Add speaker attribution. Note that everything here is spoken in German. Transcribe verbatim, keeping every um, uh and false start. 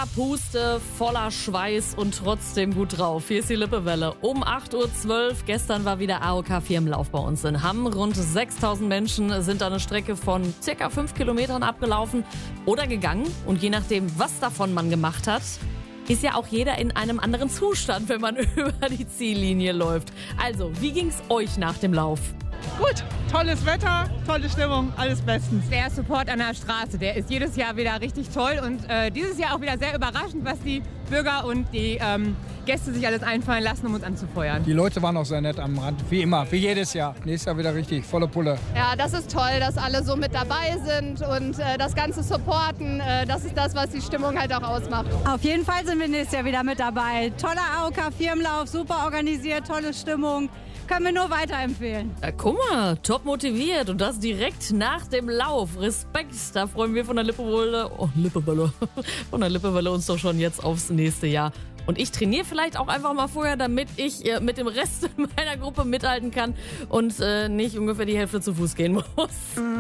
Speaker 1: voller Puste, voller Schweiß und trotzdem gut drauf. Hier ist die Lippewelle. Um acht Uhr zwölf. Gestern war wieder A O K-Firmenlauf bei uns in Hamm. Rund sechstausend Menschen sind da eine Strecke von circa fünf Kilometern abgelaufen oder gegangen. Und je nachdem, was davon man gemacht hat, ist ja auch jeder in einem anderen Zustand, wenn man über die Ziellinie läuft. Also, wie ging's euch nach dem Lauf?
Speaker 2: Gut, tolles Wetter, tolle Stimmung, alles bestens.
Speaker 3: Der Support an der Straße, der ist jedes Jahr wieder richtig toll und äh, dieses Jahr auch wieder sehr überraschend, was die Bürger und die ähm, Gäste sich alles einfallen lassen, um uns anzufeuern.
Speaker 4: Die Leute waren auch sehr nett am Rand, wie immer, wie jedes Jahr. Nächstes Jahr wieder richtig, volle Pulle.
Speaker 5: Ja, das ist toll, dass alle so mit dabei sind und äh, das Ganze supporten. Äh, das ist das, was die Stimmung halt auch ausmacht.
Speaker 6: Auf jeden Fall sind wir nächstes Jahr wieder mit dabei. Toller A O K-Firmenlauf, super organisiert, tolle Stimmung. Können wir nur weiterempfehlen.
Speaker 1: Ja, guck mal, top motiviert und das direkt nach dem Lauf. Respekt, da freuen wir von der Lippewelle, oh, Lippewelle, von der Lippewelle uns doch schon jetzt aufs nächste Jahr. Und ich trainiere vielleicht auch einfach mal vorher, damit ich äh, mit dem Rest meiner Gruppe mithalten kann und äh, nicht ungefähr die Hälfte zu Fuß gehen muss.